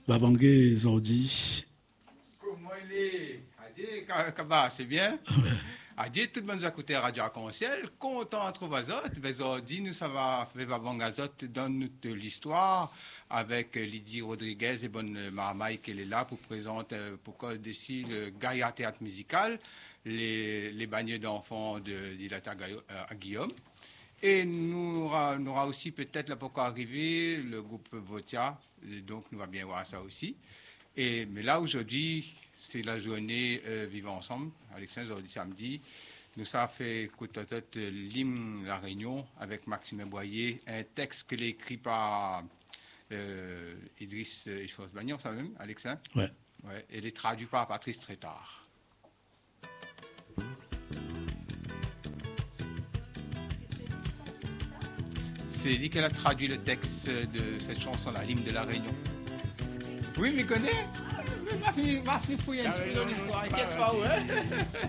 Babangé Zordi. Comment il est? Adieu, c'est bien? Adieu, tout le monde a écouté Radio Arc-en-Ciel. Content de trouver Azot. Zordi, nous, ça va faire Babangé Azot dans notre l'histoire avec Lydie Rodriguez et bonne Marmaille qui est là pour présenter pourquoi d'ici le Gaïa Théâtre Musical, les bagneux d'enfants de Dilata à Guillaume. Et nous aura aussi peut-être là pourquoi arriver le groupe Votia, donc nous va bien voir ça aussi. Mais là aujourd'hui, c'est la journée Vivre ensemble, Alexandre, aujourd'hui samedi. Nous ça fait écouter l'hymne La Réunion avec Maxime Boyer, un texte que écrit par Idriss Isfos-Bagnon, ça même, Alexandre? Ouais. Et il est traduit par Patrice Trétard. C'est lui qui a traduit le texte de cette chanson-là, l'hymne de La Réunion. Oui, mais connais. Ma fille fouille un petit peu dans l'histoire, inquiète pas, ouais.